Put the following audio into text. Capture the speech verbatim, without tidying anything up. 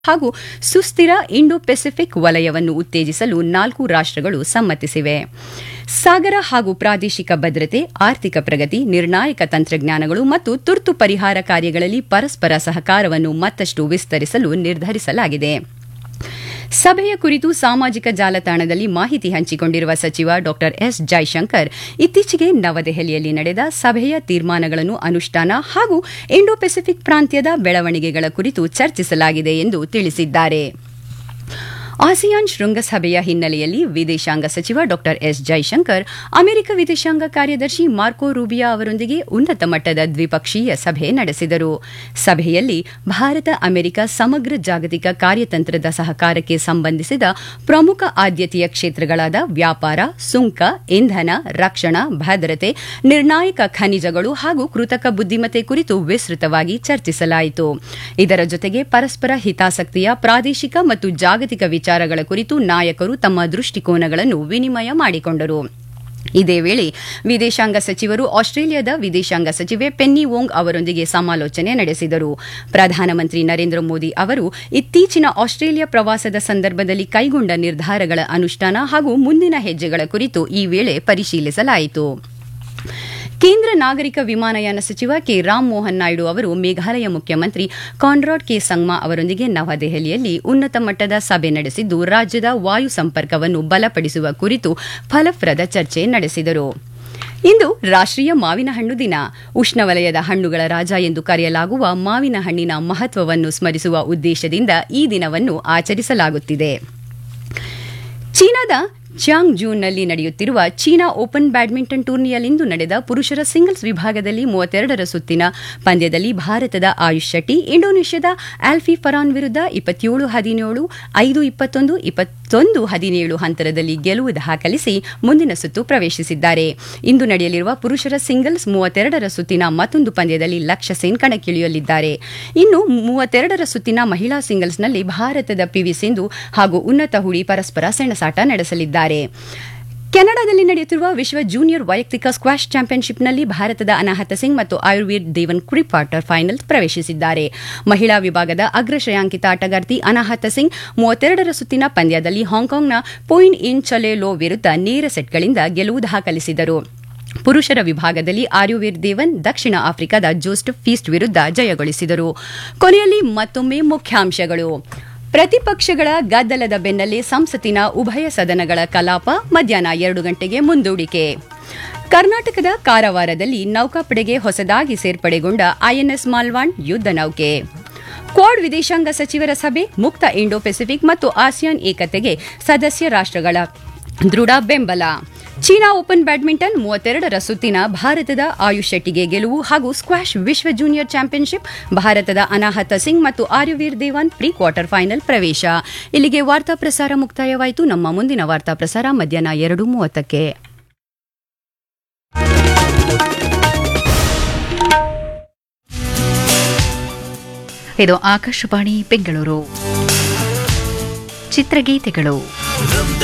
ಹಾಗೂ ಸುಸ್ಥಿರ Indo Pacific ವಲಯವನ್ನು ಉತ್ತೇಜಿಸಲು ನಾಲ್ಕು ರಾಷ್ಟ್ರಗಳು ಸಮ್ಮತಿಸಿವೆ. ಸಾಗರ ಹಾಗೂ ಪ್ರಾದೇಶಿಕ ಭದ್ರತೆ, ಆರ್ಥಿಕ ಪ್ರಗತಿ, ನಿರ್ಣಾಯಕ ತಂತ್ರಜ್ಞಾನಗಳು ಮತ್ತು ತುರ್ತು ಪರಿಹಾರ ಕಾರ್ಯಗಳಲ್ಲಿ ಪರಸ್ಪರ ಸಹಕಾರವನ್ನು ಮತ್ತಷ್ಟು ವಿಸ್ತರಿಸಲು ನಿರ್ಧರಿಸಲಾಗಿದೆ. ಸಭೆಯ ಕುರಿತು ಸಾಮಾಜಿಕ ಜಾಲತಾಣದಲ್ಲಿ ಮಾಹಿತಿ ಹಂಚಿಕೊಂಡಿರುವ ಸಚಿವ ಡಾ ಎಸ್ ಜೈಶಂಕರ್, ಇತ್ತೀಚೆಗೆ ನವದೆಹಲಿಯಲ್ಲಿ ನಡೆದ ಸಭೆಯ ತೀರ್ಮಾನಗಳನ್ನು ಅನುಷ್ಠಾನ ಹಾಗೂ ಇಂಡೋ ಪೆಸಿಫಿಕ್ ಪ್ರಾಂತ್ಯದ ಬೆಳವಣಿಗೆಗಳ ಕುರಿತು ಚರ್ಚಿಸಲಾಗಿದೆ ಎಂದು ತಿಳಿಸಿದ್ದಾರೆ. ಆಸಿಯಾನ್ ಶೃಂಗಸಭೆಯ ಹಿನ್ನೆಲೆಯಲ್ಲಿ ವಿದೇಶಾಂಗ ಸಚಿವ ಡಾ ಎಸ್ ಜೈಶಂಕರ್ ಅಮೆರಿಕ ವಿದೇಶಾಂಗ ಕಾರ್ಯದರ್ಶಿ ಮಾರ್ಕೊ ರೂಬಿಯಾ ಅವರೊಂದಿಗೆ ಉನ್ನತ ಮಟ್ಟದ ದ್ವಿಪಕ್ಷೀಯ ಸಭೆ ನಡೆಸಿದರು. ಸಭೆಯಲ್ಲಿ ಭಾರತ ಅಮೆರಿಕ ಸಮಗ್ರ ಜಾಗತಿಕ ಕಾರ್ಯತಂತ್ರದ ಸಹಕಾರಕ್ಕೆ ಸಂಬಂಧಿಸಿದ ಪ್ರಮುಖ ಆದ್ಯತೆಯ ಕ್ಷೇತ್ರಗಳಾದ ವ್ಯಾಪಾರ, ಸುಂಕ, ಇಂಧನ, ರಕ್ಷಣಾ, ಭದ್ರತೆ, ನಿರ್ಣಾಯಕ ಖನಿಜಗಳು ಹಾಗೂ ಕೃತಕ ಬುದ್ದಿಮತ್ತೆ ಕುರಿತು ವಿಸ್ತೃತವಾಗಿ ಚರ್ಚಿಸಲಾಯಿತು. ಇದರ ಜೊತೆಗೆ ಪರಸ್ಪರ ಹಿತಾಸಕ್ತಿಯ ಪ್ರಾದೇಶಿಕ ಮತ್ತು ಜಾಗತಿಕ ವಿಚಾರಗಳ ಕುರಿತು ನಾಯಕರು ತಮ್ಮ ದೃಷ್ಟಿಕೋನಗಳನ್ನು ವಿನಿಮಯ ಮಾಡಿಕೊಂಡರು. ಇದೇ ವೇಳೆ ವಿದೇಶಾಂಗ ಸಚಿವರು ಆಸ್ಟ್ರೇಲಿಯಾದ ವಿದೇಶಾಂಗ ಸಚಿವೆ ಪೆನ್ನಿ ವೋಂಗ್ ಅವರೊಂದಿಗೆ ಸಮಾಲೋಚನೆ ನಡೆಸಿದರು. ಪ್ರಧಾನಮಂತ್ರಿ ನರೇಂದ್ರ ಮೋದಿ ಅವರು ಇತ್ತೀಚಿನ ಆಸ್ಟ್ರೇಲಿಯಾ ಪ್ರವಾಸದ ಸಂದರ್ಭದಲ್ಲಿ ಕೈಗೊಂಡ ನಿರ್ಧಾರಗಳ ಅನುಷ್ಠಾನ ಹಾಗೂ ಮುಂದಿನ ಹೆಜ್ಜೆಗಳ ಕುರಿತು ಈ ವೇಳೆ ಪರಿಶೀಲಿಸಲಾಯಿತು. ಕೇಂದ್ರ ನಾಗರಿಕ ವಿಮಾನಯಾನ ಸಚಿವ ಕೆ ರಾಮಮೋಹನ್ ನಾಯ್ಡು ಅವರು ಮೇಘಾಲಯ ಮುಖ್ಯಮಂತ್ರಿ ಕಾನ್ರಾಡ್ ಕೆ ಸಂಗ್ಮಾ ಅವರೊಂದಿಗೆ ನವದೆಹಲಿಯಲ್ಲಿ ಉನ್ನತ ಮಟ್ಟದ ಸಭೆ ನಡೆಸಿದ್ದು, ರಾಜ್ಯದ ವಾಯು ಸಂಪರ್ಕವನ್ನು ಬಲಪಡಿಸುವ ಕುರಿತು ಫಲಪ್ರದ ಚರ್ಚೆ ನಡೆಸಿದರು. ಇಂದು ರಾಷ್ಟ್ರೀಯ ಮಾವಿನ ಹಣ್ಣು ದಿನ. ಉಷ್ಣವಲಯದ ಹಣ್ಣುಗಳ ರಾಜ ಎಂದು ಕರೆಯಲಾಗುವ ಮಾವಿನ ಹಣ್ಣಿನ ಮಹತ್ವವನ್ನು ಸ್ಮರಿಸುವ ಉದ್ದೇಶದಿಂದ ಈ ದಿನವನ್ನು ಆಚರಿಸಲಾಗುತ್ತಿದೆ. ಚೀನಾದ ಚಾಂಗ್ ಜೂನ್ನಲ್ಲಿ ನಡೆಯುತ್ತಿರುವ ಚೀನಾ ಓಪನ್ ಬ್ಯಾಡ್ಮಿಂಟನ್ ಟೂರ್ನಿಯಲ್ಲಿಂದು ನಡೆದ ಪುರುಷರ ಸಿಂಗಲ್ಸ್ ವಿಭಾಗದಲ್ಲಿ ಮೂವತ್ತೆರಡರ ಸುತ್ತಿನ ಪಂದ್ಯದಲ್ಲಿ ಭಾರತದ ಆಯುಷ್ ಶೆಟ್ಟಿ ಇಂಡೋನೇಷ್ಯಾದ ಆಲ್ಫಿ ಫರಾನ್ ವಿರುದ್ಧ ಇಪ್ಪತ್ತೇಳು ಹದಿನೇಳು, ಐದು ಇಪ್ಪತ್ತೊಂದು, ಇಪ್ಪತ್ತೊಂದು ಹದಿನೇಳು ಹಂತರದಲ್ಲಿ ಗೆಲುವು ದಾಖಲಿಸಿ ಮುಂದಿನ ಸುತ್ತು ಪ್ರವೇಶಿಸಿದ್ದಾರೆ. ಇಂದು ನಡೆಯಲಿರುವ ಪುರುಷರ ಸಿಂಗಲ್ಸ್ ಮೂವತ್ತೆರಡರ ಸುತ್ತಿನ ಮತ್ತೊಂದು ಪಂದ್ಯದಲ್ಲಿ ಲಕ್ಷ್ಯ ಸೇನ್ ಕಣಕ್ಕಿಳಿಯಲಿದ್ದಾರೆ. ಇನ್ನು ಮೂವತ್ತೆರಡರ ಸುತ್ತಿನ ಮಹಿಳಾ ಸಿಂಗಲ್ಸ್ನಲ್ಲಿ ಭಾರತದ ಪಿವಿ ಸಿಂಧು ಹಾಗೂ ಉನ್ನತ ಹುಡಿ ಪರಸ್ಪರ ಸೆಣಸಾಟ ನಡೆಸಲಿದ್ದಾರೆ. ಕೆನಡಾದಲ್ಲಿ ನಡೆಯುತ್ತಿರುವ ವಿಶ್ವ ಜೂನಿಯರ್ ವೈಯಕ್ತಿಕ ಸ್ಕ್ವಾಷ್ ಚಾಂಪಿಯನ್ಶಿಪ್ನಲ್ಲಿ ಭಾರತದ ಅನಾಹತ ಸಿಂಗ್ ಮತ್ತು ಆಯುರ್ವೇದ್ ದೇವನ್ ಕ್ರಿ ಕ್ವಾರ್ಟರ್ ಫೈನಲ್ ಪ್ರವೇಶಿಸಿದ್ದಾರೆ. ಮಹಿಳಾ ವಿಭಾಗದ ಅಗ್ರ ಶ್ರೇಯಾಂಕಿತ ಆಟಗಾರ್ತಿ ಅನಾಹತ ಸಿಂಗ್ ಮೂವತ್ತೆರಡರ ಸುತ್ತಿನ ಪಂದ್ಯದಲ್ಲಿ ಹಾಂಕಾಂಗ್ನ ಪೋಯಿನ್ ಇನ್ ಚೊಲೆ ಲೋ ವಿರುದ್ಧ ನೇರ ಸೆಟ್ಗಳಿಂದ ಗೆಲುವು ದಾಖಲಿಸಿದರು. ಪುರುಷರ ವಿಭಾಗದಲ್ಲಿ ಆರ್ಯುವೇರ್ ದೇವನ್ ದಕ್ಷಿಣ ಆಫ್ರಿಕಾದ ಜೋಸ್ಟಫ್ ಫೀಸ್ಟ್ ವಿರುದ್ಧ ಜಯಗಳಿಸಿದರು. ಕೊನೆಯಲ್ಲಿ ಮತ್ತೊಮ್ಮೆ ಮುಖ್ಯಾಂಶಗಳು. ಪ್ರತಿಪಕ್ಷಗಳ ಗದ್ದಲದ ಬೆನ್ನಲ್ಲೇ ಸಂಸತ್ತಿನ ಉಭಯ ಸದನಗಳ ಕಲಾಪ ಮಧ್ಯಾಹ್ನ ಎರಡು ಗಂಟೆಗೆ ಮುಂದೂಡಿಕೆ. ಕರ್ನಾಟಕದ ಕಾರವಾರದಲ್ಲಿ ನೌಕಾಪಡೆಗೆ ಹೊಸದಾಗಿ ಸೇರ್ಪಡೆಗೊಂಡ ಐಎನ್ಎಸ್ ಮಾಲ್ವಾಂಡ್ ಯುದ್ಧ ನೌಕೆ. ಕ್ವಾಡ್ ವಿದೇಶಾಂಗ ಸಚಿವರ ಸಭೆ, ಮುಕ್ತ ಇಂಡೋ ಪೆಸಿಫಿಕ್ ಮತ್ತು ಆಸಿಯಾನ್ ಏಕತೆಗೆ ಸದಸ್ಯ ರಾಷ್ಟ್ರಗಳ ದೃಢ ಬೆಂಬಲ. ಚೀನಾ ಓಪನ್ ಬ್ಯಾಡ್ಮಿಂಟನ್ ಮೂವತ್ತೆರಡರ ಸುತ್ತಿನ ಭಾರತದ ಆಯುಷ್ ಶೆಟ್ಟಿಗೆ ಗೆಲುವು ಹಾಗೂ ಸ್ಕ್ವಾಷ್ ವಿಶ್ವ ಜೂನಿಯರ್ ಚಾಂಪಿಯನ್ಶಿಪ್ ಭಾರತದ ಅನಾಹತ ಸಿಂಗ್ ಮತ್ತು ಆರ್ಯುವೀರ್ ದೇವಾನ್ ಪ್ರೀ ಕ್ವಾರ್ಟರ್ ಫೈನಲ್ ಪ್ರವೇಶ. ಇಲ್ಲಿಗೆ ವಾರ್ತಾ ಪ್ರಸಾರ ಮುಕ್ತಾಯವಾಯಿತು. ನಮ್ಮ ಮುಂದಿನ ವಾರ್ತಾ ಪ್ರಸಾರ ಮಧ್ಯಾಹ್ನ ಎರಡು ಮೂವತ್ತಕ್ಕೆ. ಇದು ಆಕಾಶವಾಣಿ ಬೆಂಗಳೂರು. ಚಿತ್ರಗೀತೆಗಳು.